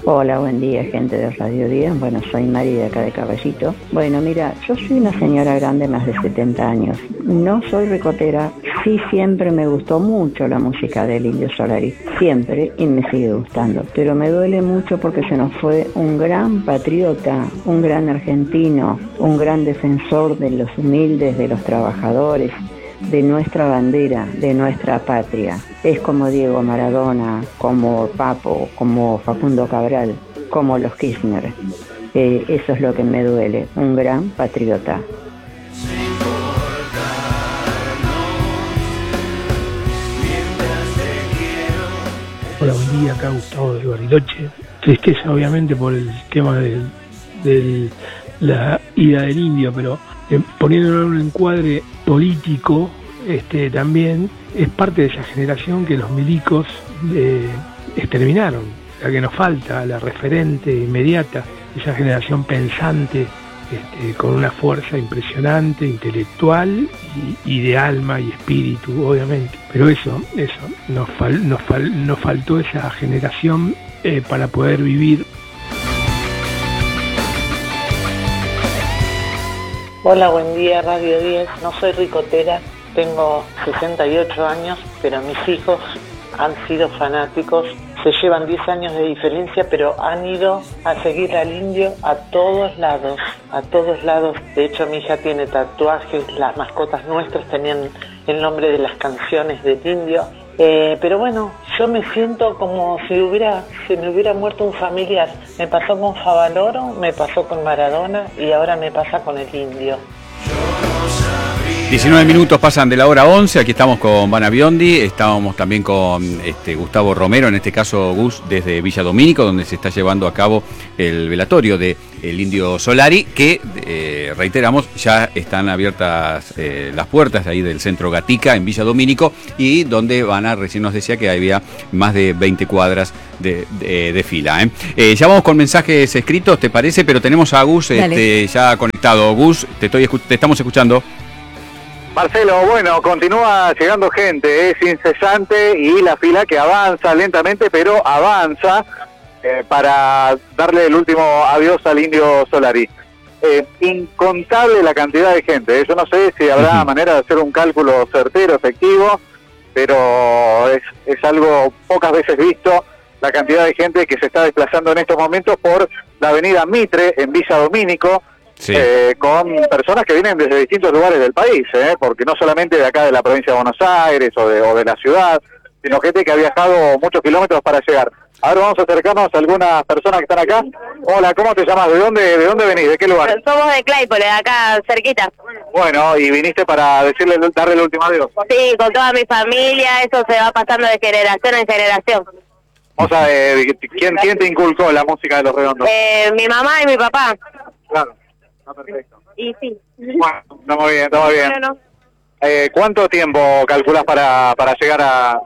Hola, buen día, gente de Radio Díaz. Bueno, soy Mari de acá de Caballito. Bueno, mira, yo soy una señora grande, más de 70 años. No soy ricotera. Sí, siempre me gustó mucho la música del Indio Solari. Siempre, y me sigue gustando. Pero me duele mucho porque se nos fue un gran patriota, un gran argentino, un gran defensor de los humildes, de los trabajadores, de nuestra bandera, de nuestra patria. Es como Diego Maradona, como Papo, como Facundo Cabral, como los Kirchner. Eso es lo que me duele, un gran patriota. Hola, buen día, acá Gustavo de Bariloche. Tristeza obviamente por el tema de la ida del indio, pero poniéndolo en un encuadre político, también es parte de esa generación que los milicos exterminaron, la que nos falta, la referente inmediata, esa generación pensante, con una fuerza impresionante, intelectual y de alma y espíritu, obviamente. Pero eso nos faltó esa generación para poder vivir. Hola, buen día, Radio 10. No soy ricotera, tengo 68 años, pero mis hijos han sido fanáticos. Se llevan 10 años de diferencia, pero han ido a seguir al indio a todos lados, a todos lados. De hecho, mi hija tiene tatuajes, las mascotas nuestras tenían el nombre de las canciones del indio. Pero bueno, yo me siento como si se me hubiera muerto un familiar. Me pasó con Favaloro, me pasó con Maradona y ahora me pasa con el indio. 19 minutos pasan de la hora 11, aquí estamos con Vana Biondi, estábamos también con Gustavo Romero, en este caso Gus, desde Villa Domínico, donde se está llevando a cabo el velatorio del Indio Solari, que, reiteramos, ya están abiertas las puertas ahí del Centro Gatica en Villa Domínico, y donde Vana recién nos decía que había más de 20 cuadras de fila. Ya vamos con mensajes escritos, ¿te parece? Pero tenemos a Gus ya conectado. Gus, te estamos escuchando. Marcelo, bueno, continúa llegando gente, es incesante y la fila que avanza lentamente, pero avanza para darle el último adiós al Indio Solari. Incontable la cantidad de gente, yo no sé si habrá manera de hacer un cálculo certero, efectivo, pero es algo pocas veces visto, la cantidad de gente que se está desplazando en estos momentos por la avenida Mitre en Villa Domínico. Sí. Con personas que vienen desde distintos lugares del país, porque no solamente de acá de la provincia de Buenos Aires o de la ciudad, sino gente que ha viajado muchos kilómetros para llegar. Ahora vamos a acercarnos a algunas personas que están acá. Hola, ¿cómo te llamas? ¿De dónde venís? ¿De qué lugar? Somos de Claypole, de acá cerquita. Bueno, y viniste para darle el último adiós. Sí, con toda mi familia, eso se va pasando de generación en generación. O sea, ¿quién te inculcó la música de Los Redondos? Mi mamá y mi papá. Claro. Perfecto. Y sí. Bueno, estamos bien. Bueno. ¿Cuánto tiempo calculás para llegar a...?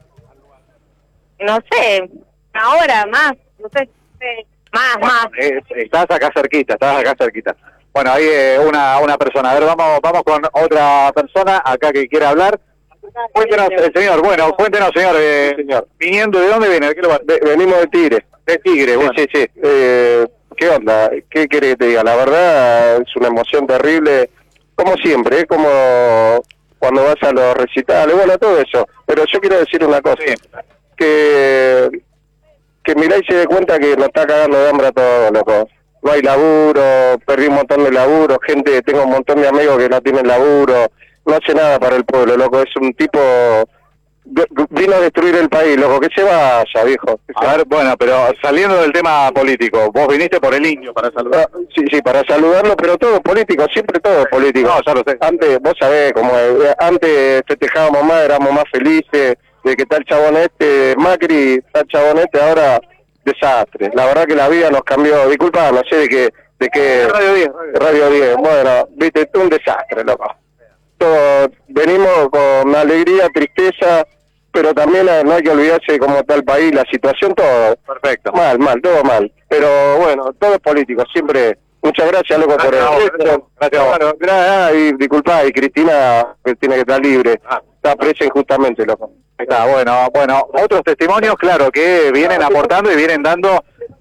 No sé, una hora más, no sé, más. Estás acá cerquita. Bueno, hay una persona. A ver, vamos con otra persona acá que quiere hablar. Cuéntenos, señor. Viniendo, ¿de dónde viene? ¿De qué lugar? Venimos de Tigre. De Tigre, bueno. Sí. ¿Qué onda? ¿Qué querés que te diga? La verdad es una emoción terrible, como siempre, es como cuando vas a los recitales, bueno, todo eso. Pero yo quiero decir una cosa, sí. que Milei se dé cuenta que nos está cagando de hambre a todos, loco. No hay laburo, perdí un montón de laburo, tengo un montón de amigos que no tienen laburo, no hace nada para el pueblo, loco, es un tipo... Vino a destruir el país, loco, que se vaya, viejo. A ver, bueno, pero saliendo del tema político, vos viniste por el indio para saludar. Sí, para saludarlo, pero todo político, siempre todo político. No, ya lo sé. Antes, vos sabés, antes festejábamos más, éramos más felices, de que tal chabón Macri, tal chabón ahora, desastre. La verdad que la vida nos cambió, disculpa, no sé de qué Radio 10, bueno, viste, un desastre, loco. Venimos con alegría, tristeza, pero también no hay que olvidarse cómo está el país, la situación, todo. Perfecto. Todo mal. Pero bueno, todo es político, siempre. Muchas gracias, loco, por el... Gracias. Y disculpa, y Cristina, que tiene que estar libre. Está presa injustamente, loco. Está, bueno, otros testimonios, claro, que vienen aportando y vienen dando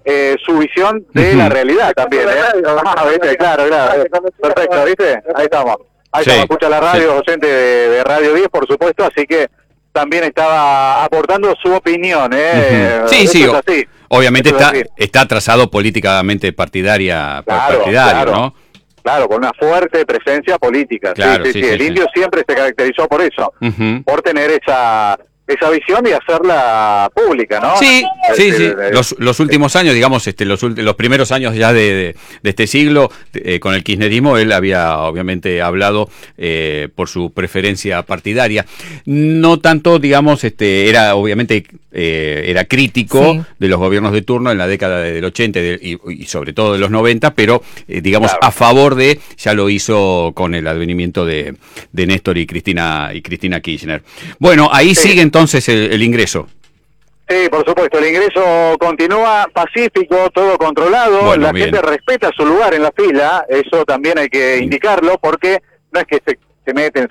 su visión de la realidad también, ¿viste? Claro, perfecto, ¿viste? Ahí estamos, escucha la radio, oyente de Radio 10, por supuesto, así que también estaba aportando su opinión, Sí, obviamente está trazado políticamente partidario, ¿no? Claro, con una fuerte presencia política. Claro, el indio siempre se caracterizó por eso, por tener esa visión y hacerla pública, ¿no? Sí. Los últimos años, digamos, los primeros años ya de este siglo, con el kirchnerismo, él había obviamente hablado por su preferencia partidaria. No tanto, digamos, era obviamente era crítico de los gobiernos de turno en la década del 80 y sobre todo de los 90, pero digamos a favor ya lo hizo con el advenimiento de Néstor y Cristina Kirchner. Bueno, ahí sigue entonces el ingreso. Sí, por supuesto, el ingreso continúa pacífico, todo controlado, bueno, la gente respeta su lugar en la fila, eso también hay que indicarlo, porque no es que se meten,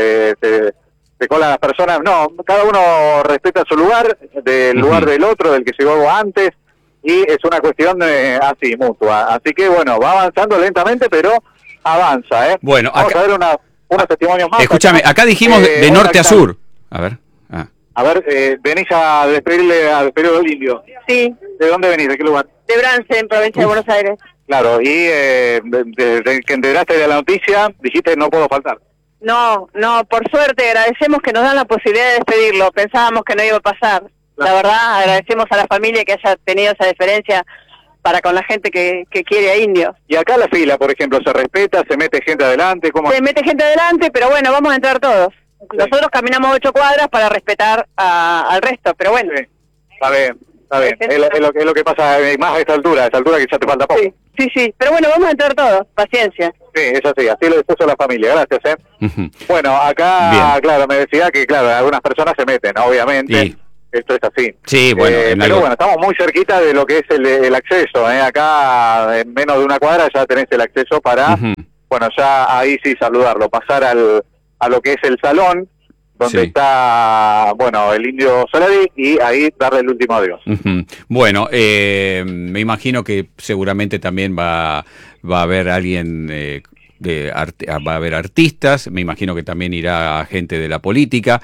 se colan las personas, no, cada uno respeta su lugar, del lugar del otro, del que llegó antes, y es una cuestión así, mutua. Así que bueno, va avanzando lentamente, pero avanza, Bueno, vamos a ver unos testimonios más. Escúchame, acá dijimos de norte a sur. A ver. A ver, venís a despedirle al periodo del indio. Sí. ¿De dónde venís? ¿De qué lugar? De Brance, en provincia de Buenos Aires. Claro, y desde que enteraste de la noticia, dijiste no puedo faltar. No, por suerte agradecemos que nos dan la posibilidad de despedirlo. Pensábamos que no iba a pasar. La verdad, agradecemos a la familia que haya tenido esa deferencia para con la gente que quiere a Indio. Y acá la fila, por ejemplo, ¿se respeta? ¿Se mete gente adelante? ¿Cómo? Se mete gente adelante, pero bueno, vamos a entrar todos. Nosotros caminamos 8 cuadras para respetar al resto, pero bueno. Está bien. Es lo que pasa más a esta altura que ya te falta poco. Sí, pero bueno, vamos a entrar todos, paciencia. Sí, es así lo dispuso la familia, gracias. Bueno, acá, claro, me decía que, claro, algunas personas se meten, obviamente. Esto es así. Sí, bueno. Pero bueno, estamos muy cerquita de lo que es el acceso. Acá, en menos de una cuadra, ya tenés el acceso para, bueno, ya ahí sí saludarlo, pasar a lo que es el salón, donde está, bueno, el indio Solari, y ahí darle el último adiós. Bueno, me imagino que seguramente también va a haber alguien... va a haber artistas, me imagino que también irá gente de la política,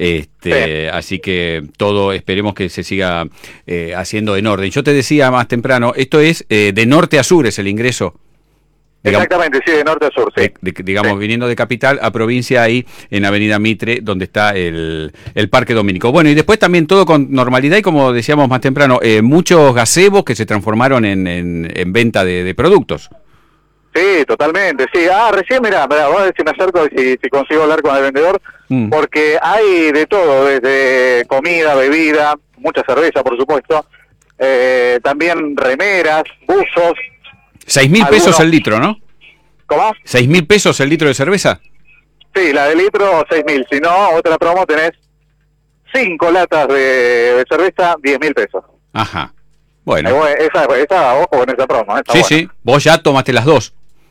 así que todo esperemos que se siga haciendo en orden. Yo te decía más temprano, esto es de norte a sur es el ingreso. Exactamente, sí, de norte a sur, sí. Digamos, viniendo de capital a provincia, ahí en Avenida Mitre, donde está el Parque Domínico. Bueno, y después también todo con normalidad y, como decíamos más temprano, muchos gazebos que se transformaron en venta de productos. Sí, totalmente, sí. Recién, mirá, voy a ver si me acerco y si consigo hablar con el vendedor, porque hay de todo, desde comida, bebida, mucha cerveza, por supuesto, también remeras, buzos. 6.000 pesos el litro, ¿no? ¿Cómo? 6.000 pesos el litro de cerveza. Sí, la de litro, 6.000. Si no, otra promo tenés 5 latas de cerveza, 10.000 pesos. Ajá. Bueno. Esa, ojo con esa promo. Sí. Vos ya tomaste las 2.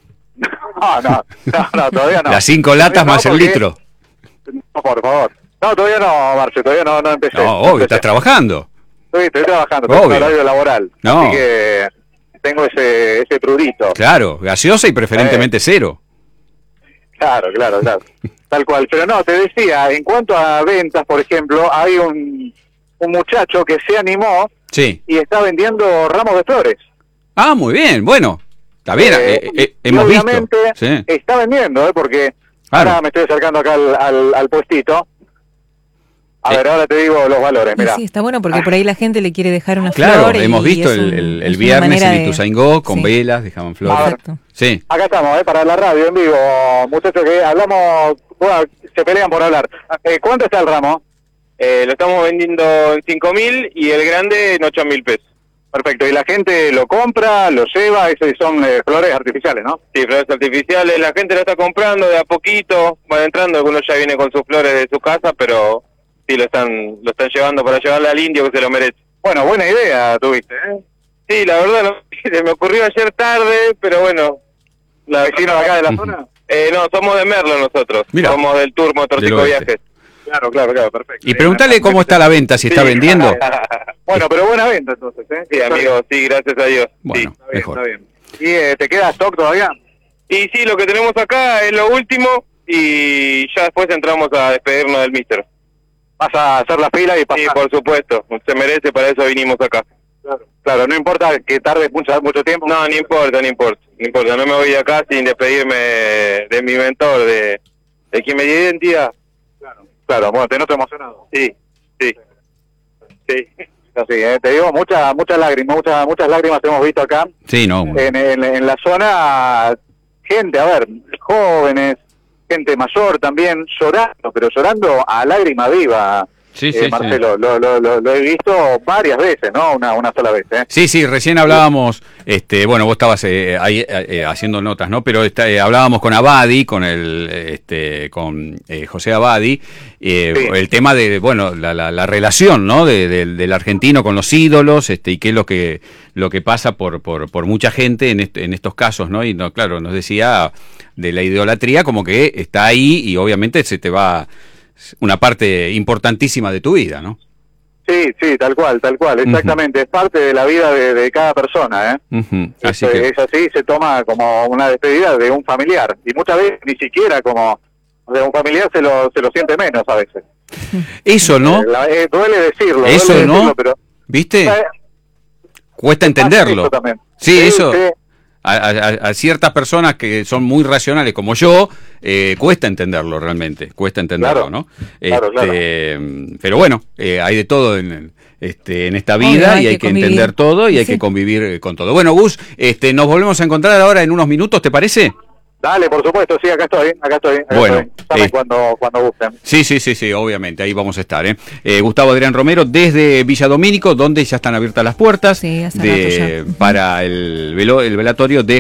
No, todavía no. Las 5 latas más el litro. No, por favor. No, todavía no, Marce, todavía no empecé. No, obvio, estás trabajando. Estoy trabajando, tengo un horario laboral. No. Así que tengo ese prurito. Claro, gaseosa y preferentemente cero. Claro. Tal cual. Pero no, te decía, en cuanto a ventas, por ejemplo, hay un muchacho que se animó y está vendiendo ramos de flores. Ah, muy bien, bueno. Está bien, hemos visto. Está vendiendo, porque ahora me estoy acercando acá al puestito. A ver, ahora te digo los valores, mirá. Sí, está bueno porque por ahí la gente le quiere dejar una flor. Claro, hemos visto el viernes en Ituzaingó con velas, dejaban flores. Exacto. Sí. Acá estamos, para la radio, en vivo, muchachos, que hablamos, bueno, se pelean por hablar. ¿Cuánto está el ramo? Lo estamos vendiendo en 5.000 y el grande en 8.000 pesos. Perfecto, y la gente lo compra, lo lleva, esos son flores artificiales, ¿no? Sí, flores artificiales, la gente lo está comprando de a poquito, van entrando, algunos ya vienen con sus flores de su casa, pero sí lo están llevando para llevarle al indio que se lo merece. Bueno, buena idea tuviste, Sí, la verdad, se me ocurrió ayer tarde, pero bueno. ¿Vecinos de acá de la zona? No, somos de Merlo nosotros, Mirá. somos del Tour Motorcico Viajes. Claro, perfecto. Y preguntale cómo está la venta, si está vendiendo. Bueno, pero buena venta entonces, ¿eh? Sí, amigo, sí, gracias a Dios. Bueno, Sí, mejor. Está bien. ¿Y te queda stock todavía? Y sí, lo que tenemos acá es lo último y ya después entramos a despedirnos del Mister. Vas a hacer la fila y pasar. Sí, por supuesto, se merece, para eso vinimos acá. Claro, no importa que tarde mucho tiempo. No importa, no me voy de acá sin despedirme de mi mentor, de quien me dio identidad. Claro, bueno, te noto emocionado. Sí. Así, te digo, muchas lágrimas hemos visto acá. Sí, no. En la zona, gente, a ver, jóvenes, gente mayor también, llorando a lágrima viva. Sí, Marcelo, lo he visto varias veces, ¿no? Una sola vez, ¿eh? Sí, recién hablábamos, bueno, vos estabas ahí haciendo notas, ¿no? Pero hablábamos con Abadi, con José Abadi, el tema de, bueno, la relación, ¿no? Del argentino con los ídolos, y qué es lo que pasa por mucha gente en estos casos, ¿no? Y claro, nos decía de la idolatría como que está ahí y obviamente se te va una parte importantísima de tu vida, ¿no? Sí, tal cual, exactamente, es parte de la vida de cada persona, ¿eh? Uh-huh. Es así, se toma como una despedida de un familiar, y muchas veces ni siquiera como de un familiar se lo siente menos a veces. Eso, ¿no? Duele decirlo, ¿no? Pero ¿viste? Cuesta entenderlo. Eso también. Sí, eso. Sí. A ciertas personas que son muy racionales como yo, cuesta entenderlo realmente, claro, ¿no? Claro. Pero bueno, hay de todo en esta vida y hay que entender todo y hay que convivir con todo. Bueno, Gus, nos volvemos a encontrar ahora en unos minutos, ¿te parece? Dale, por supuesto, sí, acá estoy. Bueno, saben cuando gusten. Sí, obviamente, ahí vamos a estar. Gustavo Adrián Romero, desde Villa Domínico, donde ya están abiertas las puertas para el velatorio de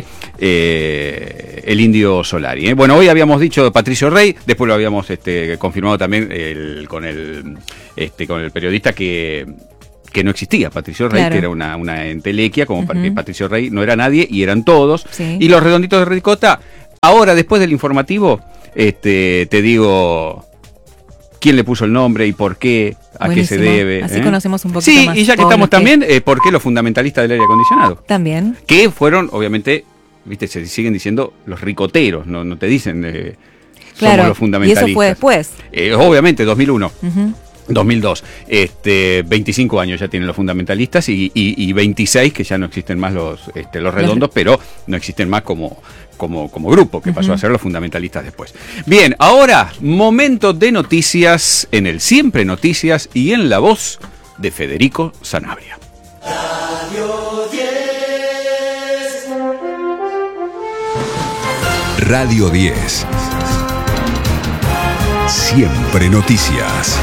el Indio Solari. Bueno, hoy habíamos dicho Patricio Rey, después lo habíamos confirmado también con el periodista que no existía Patricio Rey, que era una entelequia, como para que Patricio Rey no era nadie y eran todos. Sí. Y los redonditos de ricota. Ahora, después del informativo, te digo quién le puso el nombre y por qué, a qué se debe. Así conocemos un poquito más. Sí, y ya que estamos también, ¿por qué los fundamentalistas del aire acondicionado? También. Que fueron, obviamente, viste, se siguen diciendo los ricoteros, no te dicen somos los fundamentalistas. Y eso fue después. Obviamente, 2001. Uh-huh. 2002, 25 años ya tienen los fundamentalistas y 26 que ya no existen más los redondos, pero no existen más como grupo, que pasó a ser los fundamentalistas después. Bien, ahora, momento de noticias en el Siempre Noticias y en la voz de Federico Sanabria. Radio 10. Radio 10. Siempre Noticias.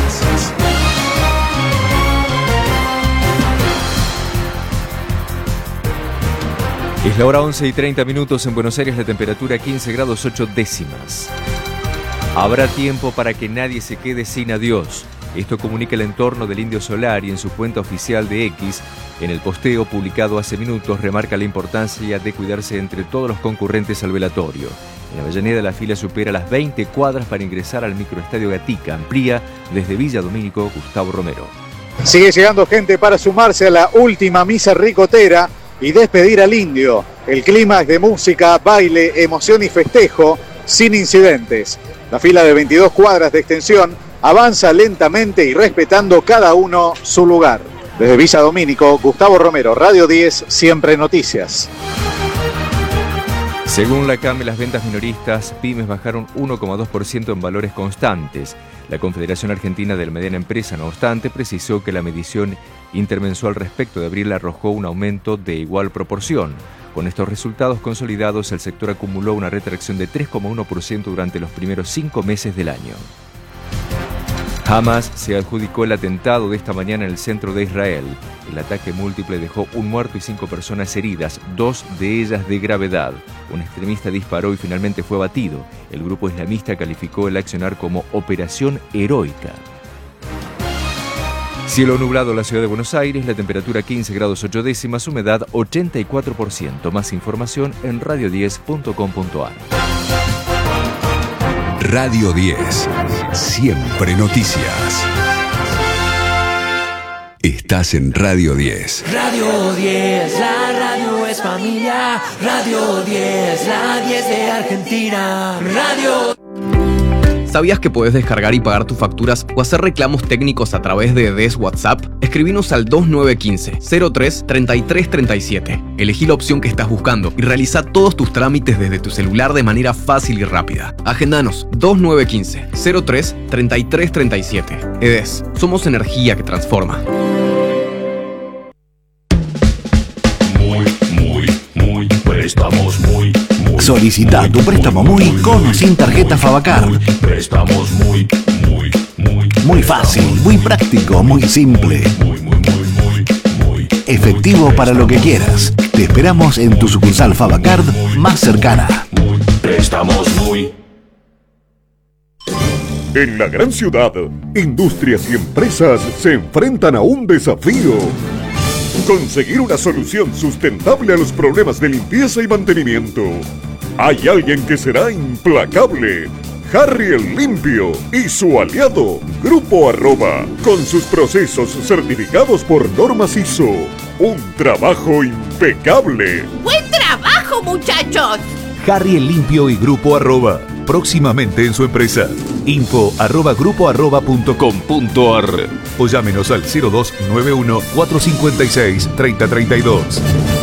Es la hora 11:30 en Buenos Aires, la temperatura 15 grados 8 décimas. Habrá tiempo para que nadie se quede sin adiós. Esto comunica el entorno del Indio Solari en su cuenta oficial de X. En el posteo publicado hace minutos remarca la importancia de cuidarse entre todos los concurrentes al velatorio. En Avellaneda la fila supera las 20 cuadras para ingresar al microestadio Gatica. Amplía desde Villa Domínico, Gustavo Romero. Sigue llegando gente para sumarse a la última misa ricotera y despedir al Indio. El clima es de música, baile, emoción y festejo, sin incidentes. La fila de 22 cuadras de extensión avanza lentamente y respetando cada uno su lugar. Desde Villa Domínico, Gustavo Romero, Radio 10, Siempre Noticias. Según la CAME, las ventas minoristas pymes bajaron 1,2% en valores constantes. La Confederación Argentina de la Mediana Empresa, no obstante, precisó que la medición intermensual respecto de abril arrojó un aumento de igual proporción. Con estos resultados consolidados, el sector acumuló una retracción de 3,1% durante los primeros 5 meses del año. Hamas se adjudicó el atentado de esta mañana en el centro de Israel. El ataque múltiple dejó un muerto y 5 personas heridas, 2 de ellas de gravedad. Un extremista disparó y finalmente fue abatido. El grupo islamista calificó el accionar como operación heroica. Cielo nublado en la ciudad de Buenos Aires, la temperatura 15 grados 8 décimas, humedad 84%. Más información en radio10.com.ar. Radio 10. Siempre noticias. Estás en Radio 10. Radio 10, la radio es familia. Radio 10, la 10 de Argentina. Radio. ¿Sabías que podés descargar y pagar tus facturas o hacer reclamos técnicos a través de DES WhatsApp? Escribinos al 2915-03-3337. Elegí la opción que estás buscando y realiza todos tus trámites desde tu celular de manera fácil y rápida. Agendanos 2915-03-3337. EDES, somos energía que transforma. Préstamos muy. Solicita tu préstamo muy con o sin tarjeta Favacard. Préstamos muy. Muy fácil, muy práctico, muy simple. Efectivo para lo que quieras. Te esperamos en tu sucursal Favacard más cercana. Préstamos muy. En la gran ciudad, industrias y empresas se enfrentan a un desafío. Conseguir una solución sustentable a los problemas de limpieza y mantenimiento. Hay alguien que será implacable. Harry el Limpio y su aliado, Grupo Arroba, con sus procesos certificados por normas ISO. Un trabajo impecable. ¡Buen trabajo, muchachos! Harry el Limpio y Grupo Arroba, próximamente en su empresa. info@grupoarroba.com.ar o llámenos al 0291 456 3032.